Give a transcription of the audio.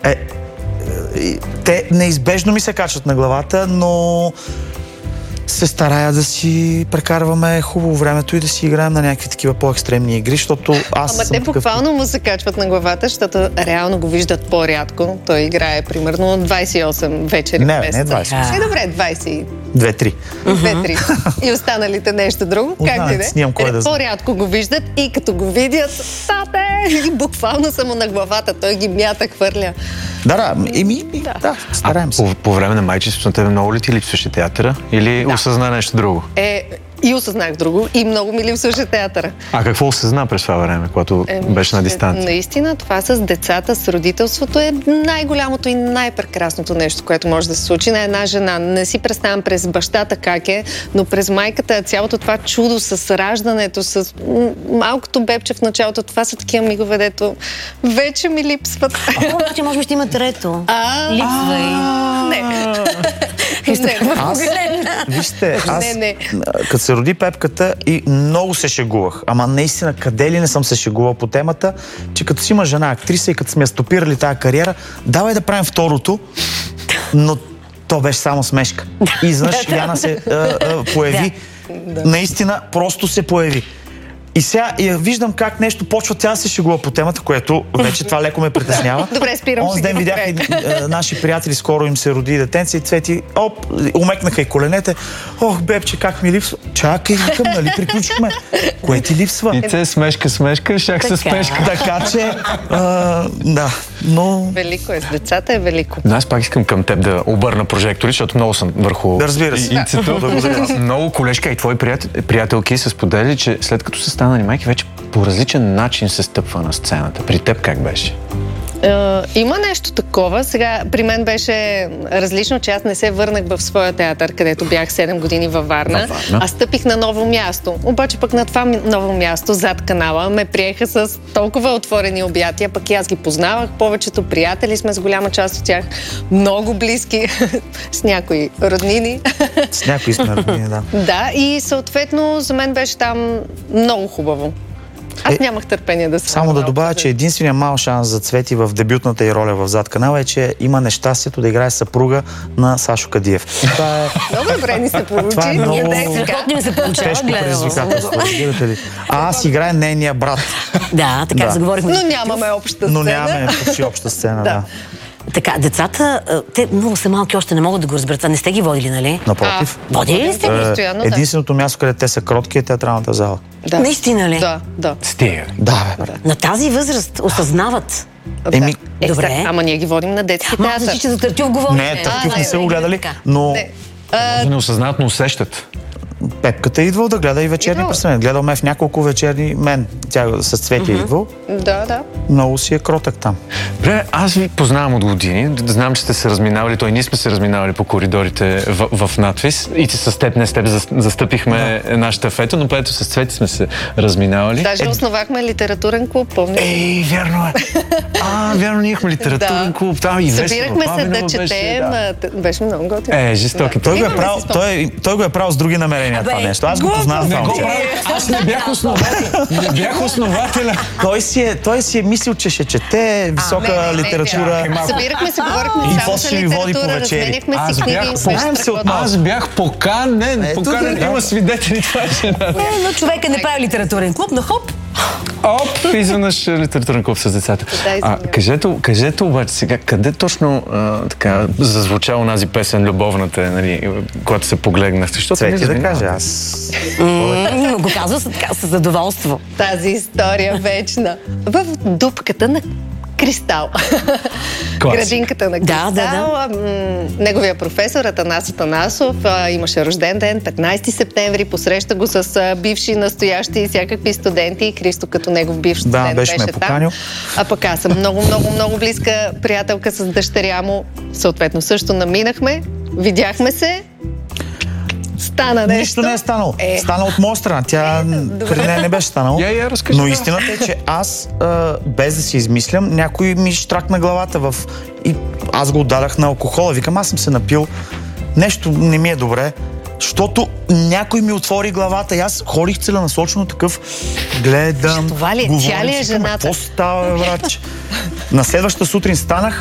Те неизбежно ми се качват на главата, но се старая да си прекарваме хубаво времето и да си играем на някакви такива по-екстремни игри, защото аз Ама те буквално му се качват на главата, защото реално го виждат по-рядко. Той играе примерно 28 вечери в месеца. Не 28. Добре, 20. 2-3. 2-3. И останалите нещо друго. Как ти де? По-рядко го виждат и като го видят, тате! Буквално само на главата. Той ги мята, хвърля. Да, стараем се. По време на майчинството на тебе много ли ти липсваше театъра? Или осъзна нещо друго? И осъзнах друго, и много ми липсваше театъра. А какво осъзна през това време, когато беше на дистанция? Наистина, това с децата, с родителството е най-голямото и най-прекрасното нещо, което може да се случи на една жена. Не си представям през бащата как е, но през майката цялото това чудо с раждането, с малкото бебче в началото, това са такива мигове, дето вече ми липсват. Че може би ще има трето. Липсва и... Не. Вижте, аз като се роди Пепката и много се шегувах. Ама наистина, къде ли не съм се шегувал по темата, че като си има жена актриса и като сме я стопирали тази кариера, давай да правим второто, но то беше само смешка. И изведнъж Яна се появи. Наистина, просто се появи. И сега виждам как нещо почва тя да се шегува по темата, което вече това леко ме притеснява. Добре, спирам. Онзи ден видях наши приятели, скоро им се роди детенце и Цвети, умекнаха и коленете. Ох, бебче, как ми липсва. Чакай, викам, нали приключихме. Кое ти липсва? И це смешка, шак с спешка. Така че, да, но... Велико е, с децата е велико. Но аз пак искам към теб да обърна прожектори, защото много съм върху... Разбира се. Много колежка и твои приятелки са споделили, че след като са станали майки, вече по различен начин се стъпва на сцената. При теб как беше? Има нещо такова. Сега при мен беше различно, че аз не се върнах в своя театър, където бях 7 години във Варна, а стъпих на ново място. Обаче пък на това ново място, зад канала, ме приеха с толкова отворени обятия, пък и аз ги познавах. Повечето приятели сме с голяма част от тях, много близки, с някои роднини. С някои сме роднини, да. Да, и съответно за мен беше там много хубаво. Аз нямах търпение да се... Само да добавя, че единственият мал шанс за Цвети в дебютната й роля в Зад канала е, че има нещастието да играе съпруга на Сашо Кадиев. Това е... Много добре ни се получи. Това е много тежко предизвикателство. А аз играя нейния брат. Да, така заговорихме. Но нямаме обща сцена. Но нямаме почти обща сцена, да. Така, децата, те много са малки, още не могат да го разберат. Това не сте ги водили, нали? Напротив. Водили ли сте? Единственото място, където те са кротки, е театралната зала. Да. Наистина ли? Да. Стига. Да, бе. На тази възраст осъзнават. Добре. Ама ние ги водим на детски театър. Значи, че за Търтюв говорим. Не, Търтюв не са го гледали, но... Може не осъзнават, но усещат. Пепката е идвал да гледа и вечерни представления. Гледал ме в няколко вечерни тя с Цвети е идвал. Да. Много си е кротък там. Добре, аз ви познавам от години. Знам, че сте се разминавали. Ние сме се разминавали по коридорите в надвис. И с теб, не с теб, застъпихме нашата фета, но плето с Цвети сме се разминавали. Даже основахме литературен клуб, помня. Вярно е. Вярно, ние имахме литературен клуб. Събирахме се да четем. Беше много готино. Жестоки. Той го е правил с други намерения това нещо. Аз го познавам това. Аз не бях основател. Не бях основателя. Той си е мислил, че ще чете висока литература. Събирахме се, говорихме само за литература, разменяхме си книги. Аз бях поканен. Има свидетели това жена. Но човека не прави литературен клуб, но хоп! Изведнъж литературен клуб с децата. Кажете обаче сега, къде точно зазвуча онази песен любовната, нали, когато се погледнахте? Цвети да каже, аз... Го казва с задоволство. Тази история вечна. В дупката на Кристал. Градинката на Кристал. Неговия професор Атанас Атанасов имаше рожден ден, 15 септември. Посреща го с бивши, настоящи и всякакви студенти. Кристо като негов бивш студент беше там. А пък аз съм много близка приятелка с дъщеря му. Съответно също наминахме, видяхме се. Стана нещо. Нищо не е станало. Стана от моя страна. Тя преди не беше станало. Но истината е, че аз, без да си измислям, някой ми штракна главата и аз го отдадах на алкохола. Викам, аз съм се напил. Нещо не ми е добре. Защото някой ми отвори главата и аз ходих целенасочено такъв, гледам, това ли е? Тя ли е жената? Какво става, братче? На следващата сутрин станах,